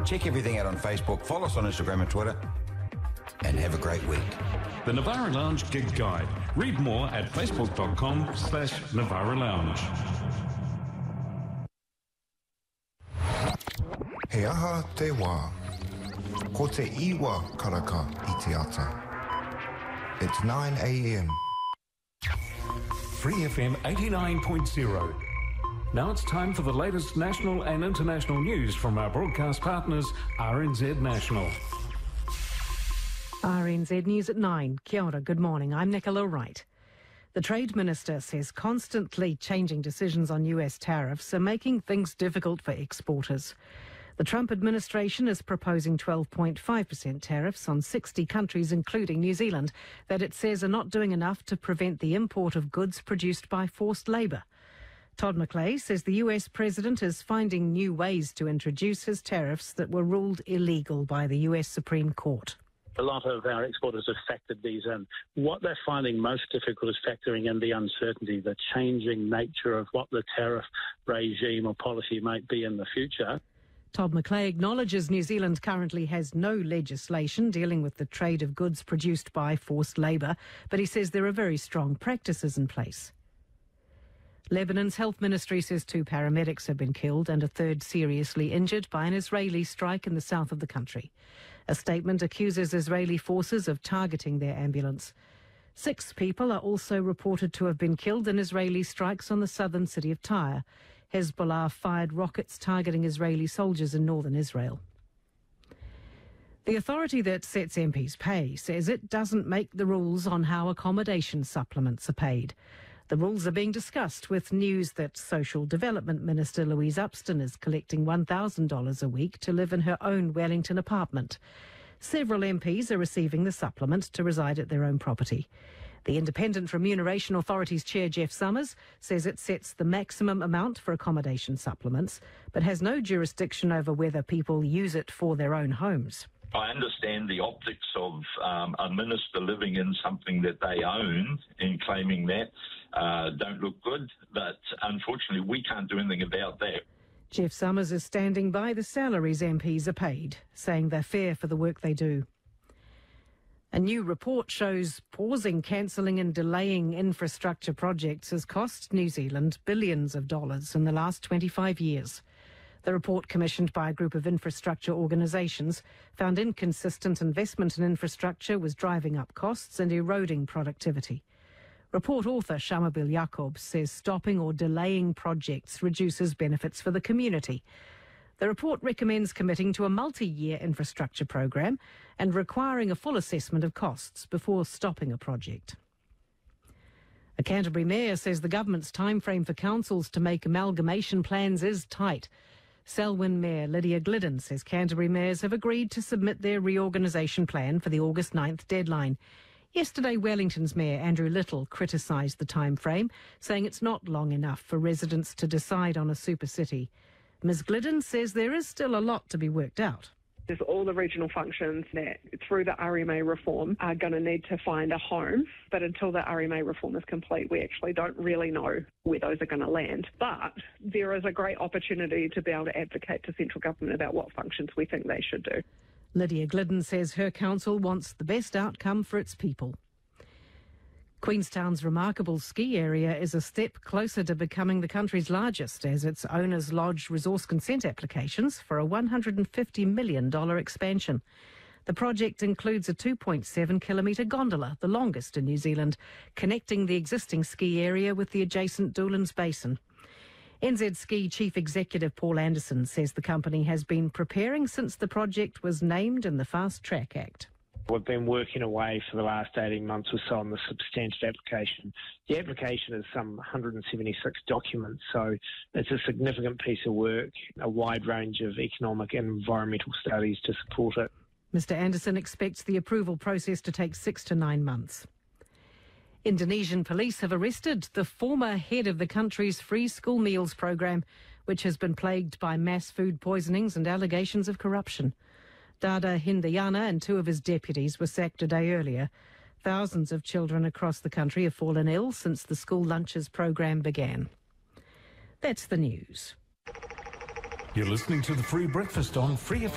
Check everything out on Facebook, follow us on Instagram and Twitter, and have a great week. The Navara Lounge Gig Guide. Read more at facebook.com/Navara Lounge. He aha te wā. Ko te iwa karaka I te ata. It's 9 a.m. Free FM 89.0. Now it's time for the latest national and international news from our broadcast partners, RNZ National. RNZ News at 9. Kia ora, good morning. I'm Nicola Wright. The Trade Minister says constantly changing decisions on US tariffs are making things difficult for exporters. The Trump administration is proposing 12.5% tariffs on 60 countries, including New Zealand, that it says are not doing enough to prevent the import of goods produced by forced labour. Todd McClay says the US president is finding new ways to introduce his tariffs that were ruled illegal by the US Supreme Court. A lot of our exporters have factored these in. What they're finding most difficult is factoring in the uncertainty, the changing nature of what the tariff regime or policy might be in the future. Todd McClay acknowledges New Zealand currently has no legislation dealing with the trade of goods produced by forced labour, but he says there are very strong practices in place. Lebanon's health ministry says 2 paramedics have been killed and a third seriously injured by an Israeli strike in the south of the country. A statement accuses Israeli forces of targeting their ambulance. 6 people are also reported to have been killed in Israeli strikes on the southern city of Tyre. Hezbollah fired rockets targeting Israeli soldiers in northern Israel. The authority that sets MPs' pay says it doesn't make the rules on how accommodation supplements are paid. The rules are being discussed with news that Social Development Minister Louise Upston is collecting $1,000 a week to live in her own Wellington apartment. Several MPs are receiving the supplement to reside at their own property. The Independent Remuneration Authority's chair, Jeff Summers, says it sets the maximum amount for accommodation supplements, but has no jurisdiction over whether people use it for their own homes. I understand the optics of a minister living in something that they own and claiming that don't look good, but unfortunately we can't do anything about that. Jeff Summers is standing by the salaries MPs are paid, saying they're fair for the work they do. A new report shows pausing, cancelling and delaying infrastructure projects has cost New Zealand billions of dollars in the last 25 years. The report, commissioned by a group of infrastructure organisations, found inconsistent investment in infrastructure was driving up costs and eroding productivity. Report author Shamabil Yacob says stopping or delaying projects reduces benefits for the community. The report recommends committing to a multi-year infrastructure program and requiring a full assessment of costs before stopping a project. A Canterbury mayor says the government's timeframe for councils to make amalgamation plans is tight. Selwyn Mayor Lydia Glidden says Canterbury mayors have agreed to submit their reorganisation plan for the August 9th deadline. Yesterday, Wellington's Mayor Andrew Little criticised the timeframe, saying it's not long enough for residents to decide on a super city. Ms Glidden says there is still a lot to be worked out. There's all the regional functions that, through the RMA reform, are going to need to find a home. But until the RMA reform is complete, we actually don't really know where those are going to land. But there is a great opportunity to be able to advocate to central government about what functions we think they should do. Lydia Glidden says her council wants the best outcome for its people. Queenstown's remarkable ski area is a step closer to becoming the country's largest as its owners lodge resource consent applications for a $150 million expansion. The project includes a 2.7-kilometre gondola, the longest in New Zealand, connecting the existing ski area with the adjacent Doolan's Basin. NZ Ski Chief Executive Paul Anderson says the company has been preparing since the project was named in the Fast Track Act. We've been working away for the last 18 months or so on the substantive application. The application is some 176 documents, so it's a significant piece of work, a wide range of economic and environmental studies to support it. Mr Anderson expects the approval process to take 6 to 9 months. Indonesian police have arrested the former head of the country's free school meals program, which has been plagued by mass food poisonings and allegations of corruption. Dada Hindayana and 2 of his deputies were sacked a day earlier. Thousands of children across the country have fallen ill since the school lunches program began. That's the news. You're listening to The Free Breakfast on Free FM.